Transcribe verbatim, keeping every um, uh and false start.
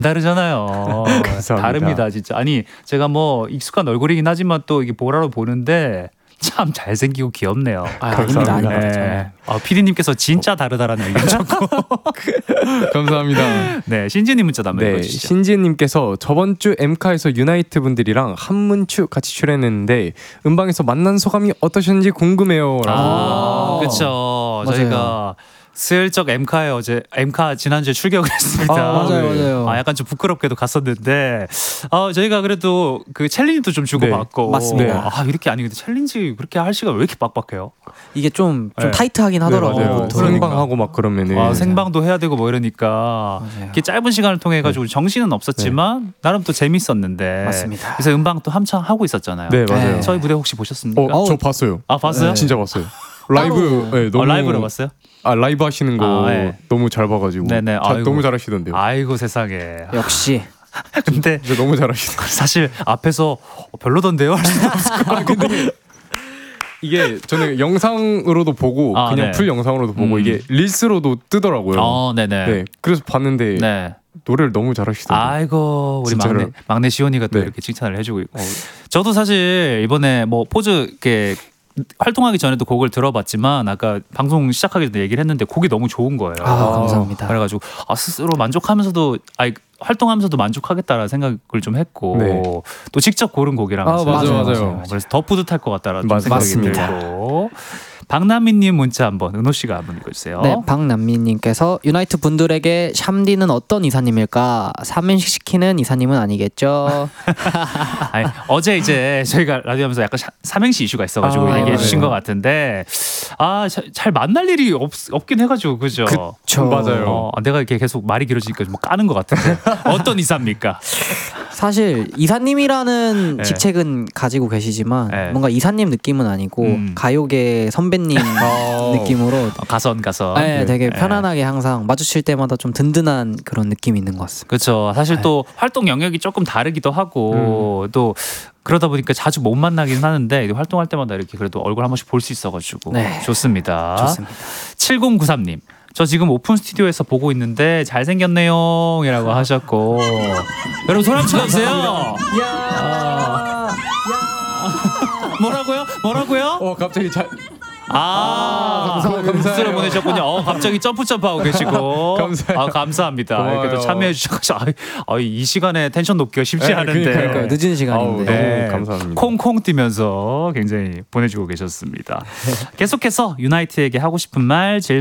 다르잖아요. 다릅니다 진짜. 아니 제가 뭐 익숙한 얼굴이긴 하지만 또 이게 보라로 보는데 참 잘생기고 귀엽네요. 아, 아닙니다, 아닙니다. 네. 아, 피디님께서 진짜 다르다라는 의견 적고 감사합니다. 네, 신지님 문자 한번 네, 읽어주시죠. 신지님께서 저번 주 엠카에서 유나이트 분들이랑 한문추 같이 출연했는데 음방에서 만난 소감이 어떠셨는지 궁금해요. 아, 그렇죠. 저희가 슬쩍 엠카에 어제 엠카 지난주에 출격을 했습니다. 아, 맞아요, 맞아요. 아, 약간 좀 부끄럽게도 갔었는데 아, 저희가 그래도 그 챌린지도 좀 주고 네, 받고 맞습니다. 아, 이렇게 아니 근데 챌린지 그렇게 할 시간 왜 이렇게 빡빡해요? 이게 좀, 좀 네. 타이트하긴 하더라고요. 네, 맞아요. 그러니까. 생방하고 막 그러면은 아, 생방도 해야 되고 뭐 이러니까 맞아요. 이렇게 짧은 시간을 통해 가지고 정신은 없었지만 나름 또 재밌었는데 맞습니다. 그래서 음방 또 한창 하고 있었잖아요. 네, 맞아요. 네. 저희 무대 혹시 보셨습니까? 어, 저 봤어요. 아, 봤어요? 진짜 봤어요. 라이브 네, 너무 어, 라이브로 봤어요? 아, 라이브 하시는 거 아, 네. 너무 잘 봐가지고 네네. 자, 아이고. 너무 잘하시던데요. 아이고 세상에. 역시 근데 진짜 너무 잘하시던데. 사실 앞에서 어, 별로던데요? 할 수도 없을 것 같고. 이게 저는 영상으로도 보고 아, 그냥 네. 풀 영상으로도 보고 음. 이게 릴스로도 뜨더라고요. 어, 네네. 네, 그래서 봤는데 네. 노래를 너무 잘하시더라고요. 아이고 우리 진짜로. 막내 막내 시온이가 또 네. 이렇게 칭찬을 해주고 있고. 저도 사실 이번에 뭐 포즈 이렇게 활동하기 전에도 곡을 들어봤지만 아까 방송 시작하기 전에 얘기를 했는데 곡이 너무 좋은 거예요. 아, 감사합니다. 그래가지고 아, 스스로 만족하면서도 아니 활동하면서도 만족하겠다라는 생각을 좀 했고 네. 또 직접 고른 곡이라면서 아, 맞아요, 맞아요. 그래서 더 뿌듯할 것 같다라는 맞- 생각이 맞습니다. 들고. 박남민님 문자 한번 은호 씨가 한번 읽어주세요. 네, 박남민님께서 유나이트 분들에게 샴디는 어떤 이사님일까? 삼행시 시키는 이사님은 아니겠죠? 아니, 어제 이제 저희가 라디오하면서 약간 샤- 삼행시 이슈가 있어가지고 아, 얘기해 맞아요. 주신 것 같은데 아 잘 만날 일이 없, 없긴 해가지고 그죠? 저 맞아요. 어, 내가 이렇게 계속 말이 길어지니까 좀 까는 것 같은데 어떤 이사입니까? 사실 이사님이라는 네. 직책은 가지고 계시지만 네. 뭔가 이사님 느낌은 아니고 음. 가요계 선배님 느낌으로 어, 가선 가선. 네, 되게 네. 편안하게 항상 마주칠 때마다 좀 든든한 그런 느낌이 있는 것 같습니다. 그렇죠. 사실 또 활동 영역이 조금 다르기도 하고 또 그러다 보니까 자주 못 만나긴 하는데 활동할 때마다 이렇게 그래도 얼굴 한 번씩 볼 수 있어가지고 네. 좋습니다. 좋습니다. 칠공구삼님. 저 지금 오픈 스튜디오에서 보고 있는데 잘생겼네요 이라고 하셨고 여러분 소리 한번 질러주세요. 야, 뭐라고요? 뭐라고요? 어 갑자기 잘 아, 감사해요. 문자를 보내셨군요. 어, 갑자기 점프 점프하고 계시고. 감사해요. 아, 감사합니다. 고마워요. 이렇게 또 참여해 주셔서 아, 아, 이 시간에 텐션 높기가 쉽지 네, 않은데. 그러니까요. 늦은 시간인데. 아우, 너무 감사합니다. 콩콩 뛰면서 굉장히 보내주고 계셨습니다. 계속해서 유나이트에게 하고 싶은 말, 질문